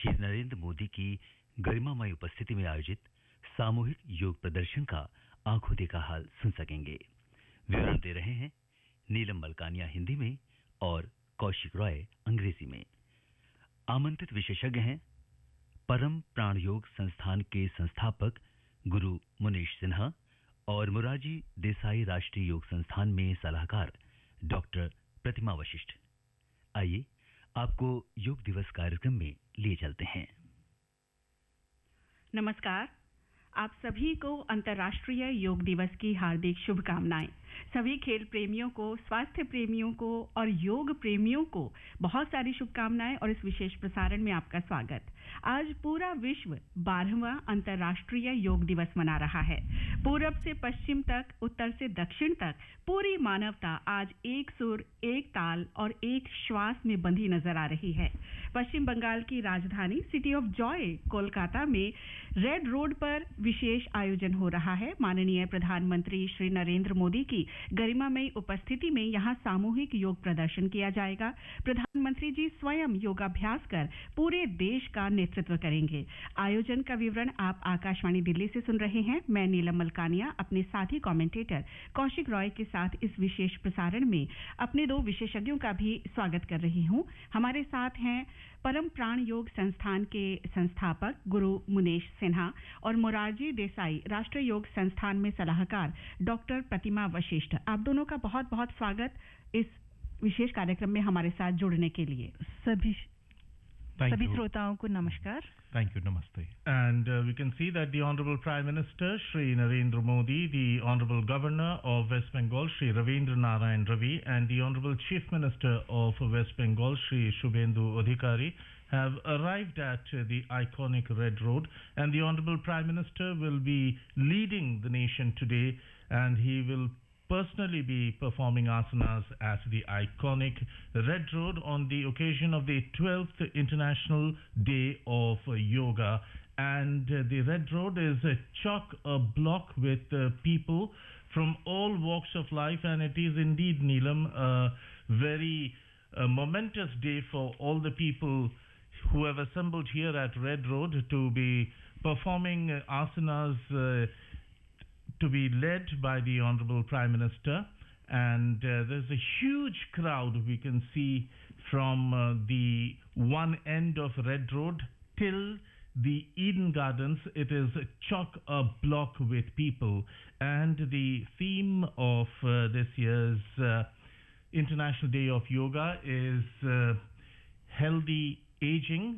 श्री नरेंद्र मोदी की गरिमामय उपस्थिति में आयोजित सामूहिक योग प्रदर्शन का आंखों देखा हाल सुन सकेंगे। विवरण दे रहे हैं नीलम मलकानिया हिंदी में और कौशिक रॉय अंग्रेजी में। आमंत्रित विशेषज्ञ हैं परम प्राण योग संस्थान के संस्थापक गुरु मुनीश सिन्हा और मोरारजी देसाई राष्ट्रीय योग संस्थान में सलाहकार डॉक्टर प्रतिमा वशिष्ठ। आइए आपको योग दिवस कार्यक्रम में लिए चलते हैं। नमस्कार, आप सभी को अंतर्राष्ट्रीय योग दिवस की हार्दिक शुभकामनाएं। सभी खेल प्रेमियों को, स्वास्थ्य प्रेमियों को और योग प्रेमियों को बहुत सारी शुभकामनाएं और इस विशेष प्रसारण में आपका स्वागत। आज पूरा विश्व 12वां अंतर्राष्ट्रीय योग दिवस मना रहा है। पूरब से पश्चिम तक, उत्तर से दक्षिण तक पूरी मानवता आज एक सुर, एक ताल और एक श्वास में बंधी नजर आ रही है। पश्चिम बंगाल की राजधानी सिटी ऑफ जॉय कोलकाता में रेड रोड पर विशेष आयोजन हो रहा है। माननीय प्रधानमंत्री श्री नरेंद्र मोदी की गरिमामयी उपस्थिति में यहां सामूहिक योग प्रदर्शन किया जाएगा। प्रधानमंत्री जी स्वयं योगाभ्यास कर पूरे देश का नेतृत्व करेंगे। आयोजन का विवरण आप आकाशवाणी दिल्ली से सुन रहे हैं। मैं नीलम मलकानिया अपने साथी कमेंटेटर कौशिक रॉय के साथ इस विशेष प्रसारण में अपने दो विशेषज्ञों का भी स्वागत कर रही हूं। हमारे साथ हैं परम प्राण योग संस्थान के संस्थापक गुरु मुनीश सिन्हा और मोरारजी देसाई राष्ट्रीय योग संस्थान में सलाहकार डॉक्टर प्रतिमा वशिष्ठ। आप दोनों का बहुत बहुत स्वागत इस विशेष कार्यक्रम में हमारे साथ जुड़ने के लिए। सभी श्रोताओं को नमस्कार। Thank you, Namaste. And we can see that the Honorable Prime Minister, Shri Narendra Modi, the Honorable Governor of West Bengal, Shri Ravindra Narayan Ravi, and the Honorable Chief Minister of West Bengal, Shri Shubhendu Adhikari, have arrived at the iconic Red Road, and the Honorable Prime Minister will be leading the nation today, and he will personally be performing asanas at the iconic Red Road on the occasion of the 12th International Day of Yoga. And the Red Road is chock-a-block with people from all walks of life, and it is indeed, Neelam, a very momentous day for all the people who have assembled here at Red Road to be performing asanas to be led by the Honorable Prime Minister. And there's a huge crowd we can see from the one end of Red Road till the Eden Gardens. It is chock-a-block with people. And the theme of this year's International Day of Yoga is healthy aging.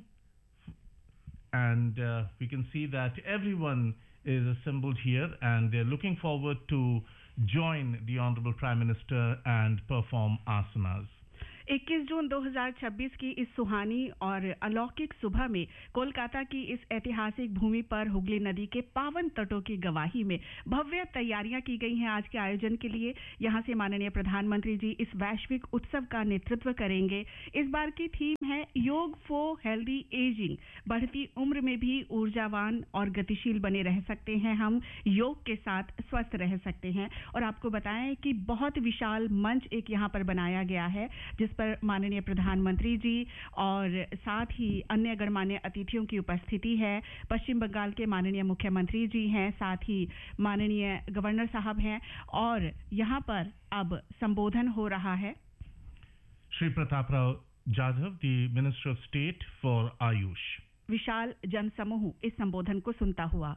And we can see that everyone is assembled here, and they're looking forward to join the Honorable Prime Minister and perform asanas. 21 जून 2026 की इस सुहानी और अलौकिक सुबह में कोलकाता की इस ऐतिहासिक भूमि पर हुगली नदी के पावन तटों की गवाही में भव्य तैयारियां की गई हैं आज के आयोजन के लिए। यहां से माननीय प्रधानमंत्री जी इस वैश्विक उत्सव का नेतृत्व करेंगे। इस बार की थीम है योग फॉर हेल्दी एजिंग। बढ़ती उम्र में भी ऊर्जावान और गतिशील बने रह सकते हैं हम, योग के साथ स्वस्थ रह सकते हैं। और आपको बताएं कि बहुत विशाल मंच एक यहाँ पर बनाया गया है जिस पर माननीय प्रधानमंत्री जी और साथ ही अन्य गणमान्य अतिथियों की उपस्थिति है। पश्चिम बंगाल के माननीय मुख्यमंत्री जी हैं, साथ ही माननीय गवर्नर साहब हैं और यहाँ पर अब संबोधन हो रहा है। Shri Pratap Rao Jadhav, the minister of state for Ayush. विशाल जनसमूह इस संबोधन को सुनता हुआ।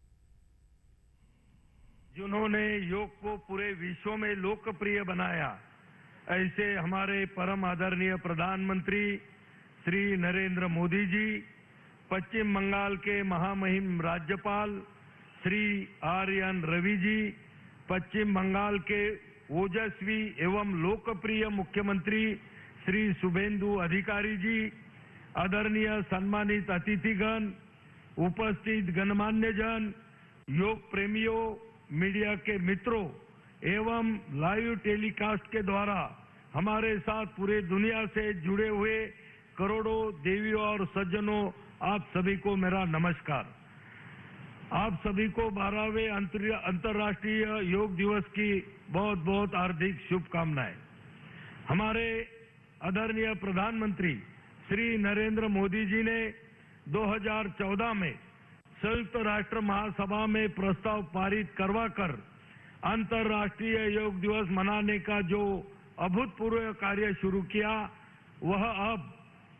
जिन्होंने योग को पूरे विश्व में लोकप्रिय बनाया, ऐसे हमारे परम आदरणीय प्रधानमंत्री श्री नरेंद्र मोदी जी, पश्चिम बंगाल के महामहिम राज्यपाल श्री आर.एन. रवि जी, पश्चिम बंगाल के ओजस्वी एवं लोकप्रिय मुख्यमंत्री श्री शुभेंदु अधिकारी जी, आदरणीय सम्मानित अतिथिगण, उपस्थित गणमान्य जन, योग प्रेमियों, मीडिया के मित्रों एवं लाइव टेलीकास्ट के द्वारा हमारे साथ पूरे दुनिया से जुड़े हुए करोड़ों देवियों और सज्जनों, आप सभी को मेरा नमस्कार। आप सभी को 12वें अंतर्राष्ट्रीय योग दिवस की बहुत बहुत हार्दिक शुभकामनाएं। हमारे आदरणीय प्रधानमंत्री श्री नरेंद्र मोदी जी ने 2014 में संयुक्त राष्ट्र महासभा में प्रस्ताव पारित करवाकर अंतर्राष्ट्रीय योग दिवस मनाने का जो अभूतपूर्व कार्य शुरू किया, वह अब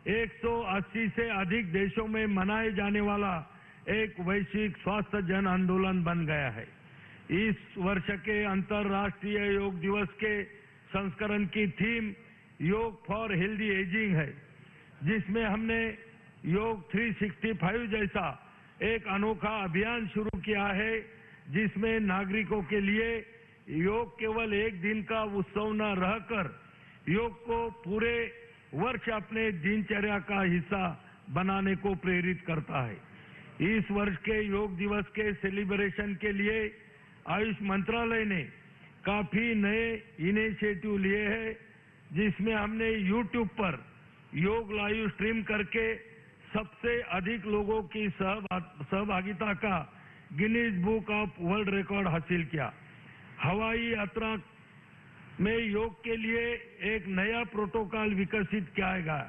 180 से अधिक देशों में मनाए जाने वाला एक वैश्विक स्वास्थ्य जन आंदोलन बन गया है। इस वर्ष के अंतर्राष्ट्रीय योग दिवस के संस्करण की थीम योग फॉर हेल्दी एजिंग है, जिसमें हमने योग 365 जैसा एक अनोखा अभियान शुरू किया है, जिसमें नागरिकों के लिए योग केवल एक दिन का उत्सव न रहकर योग को पूरे वर्ष अपने दिनचर्या का हिस्सा बनाने को प्रेरित करता है। इस वर्ष के योग दिवस के सेलिब्रेशन के लिए आयुष मंत्रालय ने काफी नए इनिशिएटिव लिए हैं, जिसमें हमने YouTube पर योग लाइव स्ट्रीम करके सबसे अधिक लोगों की सहभागिता का Guinness book of world record हासिल किया। हवाई यात्रा में योग के लिए एक नया प्रोटोकॉल विकसित किया गया।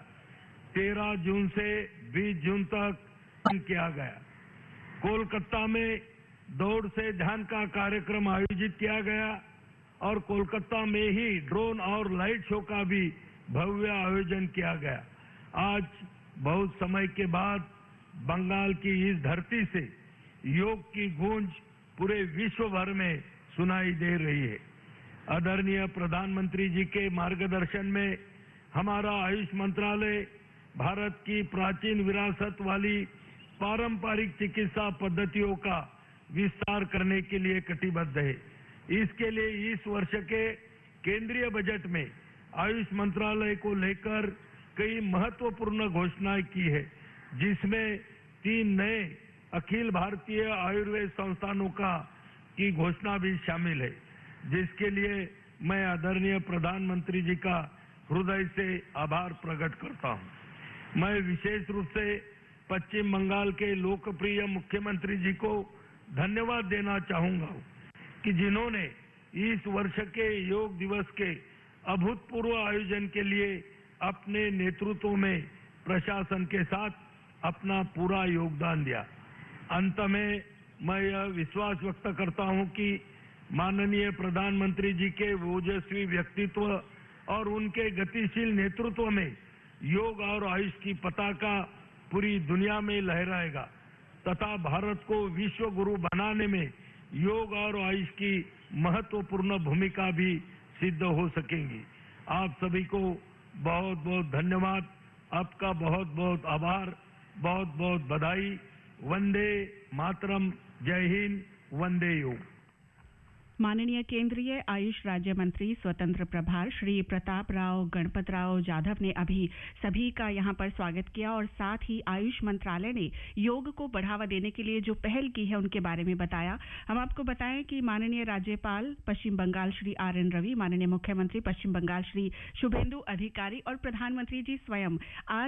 13 जून से 20 जून तक किया गया। कोलकाता में दौड़ से ध्यान का कार्यक्रम आयोजित किया गया और कोलकाता में ही ड्रोन और लाइट शो का भी भव्य आयोजन किया गया। आज बहुत समय के बाद बंगाल की इस धरती से योग की गूंज पूरे विश्व भर में सुनाई दे रही है। आदरणीय प्रधानमंत्री जी के मार्गदर्शन में हमारा आयुष मंत्रालय भारत की प्राचीन विरासत वाली पारंपरिक चिकित्सा पद्धतियों का विस्तार करने के लिए कटिबद्ध है। इसके लिए इस वर्ष के केंद्रीय बजट में आयुष मंत्रालय को लेकर कई महत्वपूर्ण घोषणाएं की है, जिसमें 3 नए अखिल भारतीय आयुर्वेद संस्थानों की घोषणा भी शामिल है, जिसके लिए मैं आदरणीय प्रधानमंत्री जी का हृदय से आभार प्रकट करता हूं। मैं विशेष रूप से पश्चिम बंगाल के लोकप्रिय मुख्यमंत्री जी को धन्यवाद देना चाहूंगा कि जिन्होंने इस वर्ष के योग दिवस के अभूतपूर्व आयोजन के लिए अपने नेतृत्व में प्रशासन के साथ अपना पूरा योगदान दिया। अंत में मैं यह विश्वास व्यक्त करता हूं कि माननीय प्रधानमंत्री जी के ओजस्वी व्यक्तित्व और उनके गतिशील नेतृत्व में योग और आयुष की पताका पूरी दुनिया में लहराएगा तथा भारत को विश्व गुरु बनाने में योग और आयुष की महत्वपूर्ण भूमिका भी सिद्ध हो सकेंगी। आप सभी को बहुत बहुत धन्यवाद, आपका बहुत बहुत आभार, बहुत बहुत बधाई। वंदे मातरम, जय हिंद, वंदे योग। माननीय केंद्रीय आयुष राज्य मंत्री स्वतंत्र प्रभार श्री प्रताप राव गणपत राव जाधव ने अभी सभी का यहां पर स्वागत किया और साथ ही आयुष मंत्रालय ने योग को बढ़ावा देने के लिए जो पहल की है उनके बारे में बताया। हम आपको बताएं कि माननीय राज्यपाल पश्चिम बंगाल श्री RN रवि, माननीय मुख्यमंत्री पश्चिम बंगाल श्री शुभेंदु अधिकारी और प्रधानमंत्री जी स्वयं आज